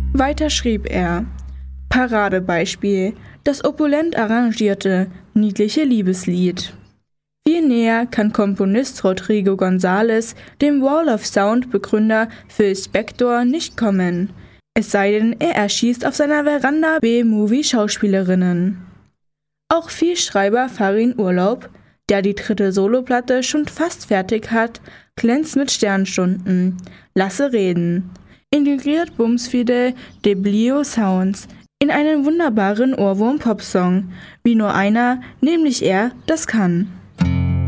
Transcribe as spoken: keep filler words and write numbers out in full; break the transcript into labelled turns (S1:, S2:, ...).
S1: Weiter schrieb er: Paradebeispiel, das opulent arrangierte, niedliche Liebeslied. Viel näher kann Komponist Rodrigo González dem Wall of Sound-Begründer Phil Spector nicht kommen, es sei denn, er erschießt auf seiner Veranda B-Movie-Schauspielerinnen. Auch Vielschreiber Farin Urlaub, der die dritte Soloplatte schon fast fertig hat, glänzt mit Sternstunden. Lasse reden. Integriert bumsfide Deblio Sounds in einen wunderbaren Ohrwurm-Popsong, wie nur einer, nämlich er, das kann.